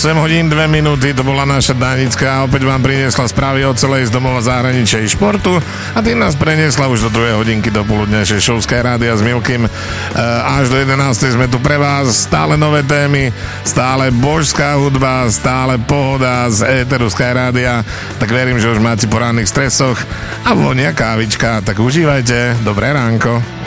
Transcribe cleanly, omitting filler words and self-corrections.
8 hodín 2 minúty, to bola naša Danická a opäť vám priniesla správy o celej z domova, zahraničia i športu a tým nás preniesla už do 2 hodinky do poludňajšej show Sky Rádia s Milkym. Až do 11. sme tu pre vás, stále nové témy, stále božská hudba, stále pohoda z éteru Sky Rádia, tak verím, že už máte po ranných stresoch a vonia kávička, tak užívajte, dobré ránko.